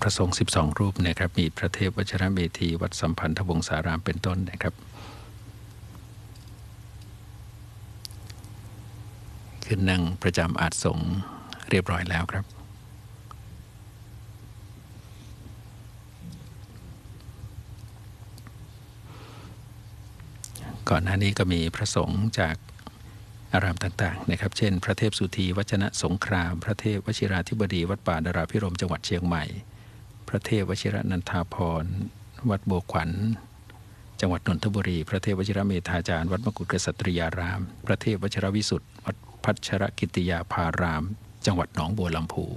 ระสงฆ์12รูปนะครับมีพระเทพวชิรเมธีวัดสัมพันธวงศารามเป็นต้นนะครับขึ้นนั่งประจำอาสงฆ์เรียบร้อยแล้วครับก่อนหน้านี้ก็มีพระสงฆ์จากอารามต่างๆนะครับเช่นพระเทพสุธีวัจนะสงครามพระเทพวชิราธิบดีวัดป่าดาราพิรมจังหวัดเชียงใหม่พระเทพวชิรนันทาภรณ์วัดบัวขวัญจังหวัดนนทบุรีพระเทพวชิรเมธาจารย์วัดมกุฏกษัตริยารามพระเทพวชิรวิสุทธิ์วัดพัชรกิติยาภารามจังหวัดหนองบัวลำพู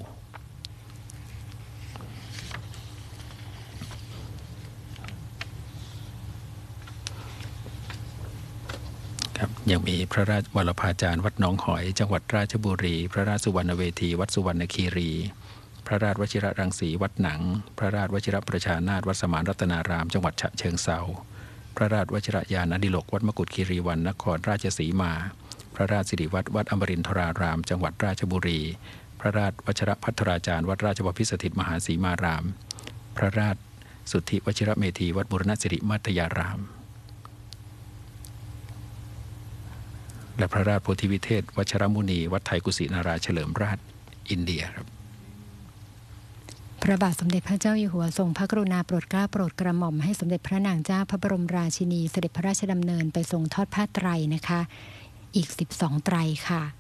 ยังมีพระราชวรภาจารย์วัดหนองหอยจังหวัดราชบุรีพระราชสุวรรณเวทีวัดสุวรรณคีรีพระราชวชิรรังสีวัดหนังพระราชวชิรประชานาถวัดสมานรัตนารามจังหวัดฉะเชิงเทราพระราชวชิรยานอดิโลกวัดมกุฏคีรีวรรณนครราชสีมาพระราชสิริวัตรวัดอมรินทรารามจังหวัดราชบุรีพระราชวชิรภัทราจารย์วัดราชบพิสถิตมหาสีมารามพระราชสุทธิวชิรเมธีวัดบุรณสิริมัตยารามและพระราชโพธิวิเทศวชรมุนีวัดไทยกุสินาราเฉลิมราชอินเดียครับพระบาทสมเด็จพระเจ้าอยู่หัวทรงพระกรุณาโปรดเกล้าโปรดกระหม่อมให้สมเด็จพระนางเจ้าพระบรมราชินีเสด็จพระราชดำเนินไปทรงทอดผ้าไตรนะคะอีก12ไตรค่ะ